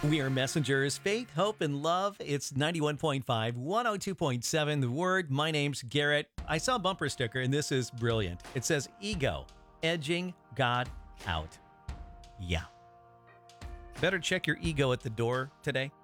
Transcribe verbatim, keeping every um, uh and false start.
We are messengers, faith, hope, and love. It's ninety-one point five, one oh two point seven, The Word. My name's Garrett. I saw a bumper sticker, and this is brilliant. It says, ego, edging God out. Yeah. Better check your ego at the door today.